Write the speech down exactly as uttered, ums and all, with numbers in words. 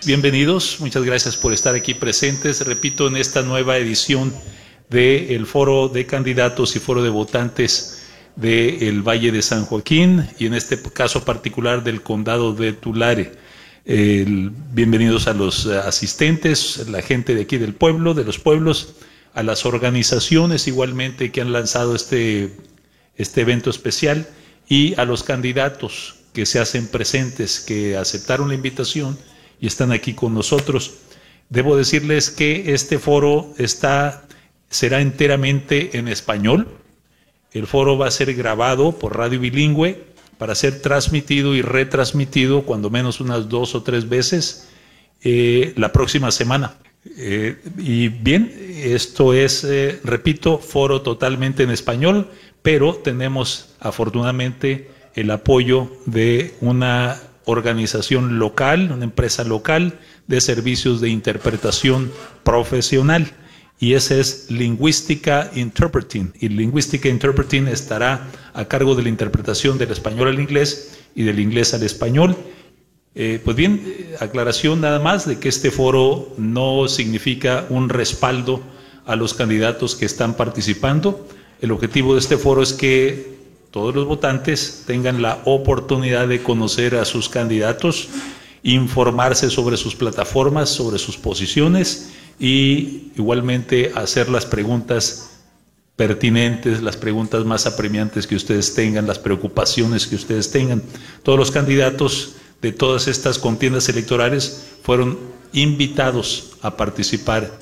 Bienvenidos, muchas gracias por estar aquí presentes. Repito, en esta nueva edición del Foro de Candidatos y Foro de Votantes del Valle de San Joaquín y en este caso particular del Condado de Tulare. Eh, bienvenidos a los asistentes, la gente de aquí del pueblo, de los pueblos, a las organizaciones igualmente que han lanzado este, este evento especial y a los candidatos que se hacen presentes, que aceptaron la invitación y están aquí con nosotros. Debo decirles que este foro está, será enteramente en español. El foro va a ser grabado por radio bilingüe para ser transmitido y retransmitido cuando menos unas dos o tres veces eh, la próxima semana. Eh, y bien, esto es, eh, repito, foro totalmente en español, pero tenemos afortunadamente el apoyo de una organización local, una empresa local de servicios de interpretación profesional, y ese es Lingüística Interpreting, y Lingüística Interpreting estará a cargo de la interpretación del español al inglés y del inglés al español. Eh, pues bien, aclaración nada más de que este foro no significa un respaldo a los candidatos que están participando. El objetivo de este foro es que todos los votantes tengan la oportunidad de conocer a sus candidatos, informarse sobre sus plataformas, sobre sus posiciones y igualmente hacer las preguntas pertinentes, las preguntas más apremiantes que ustedes tengan, las preocupaciones que ustedes tengan. Todos los candidatos de todas estas contiendas electorales fueron invitados a participar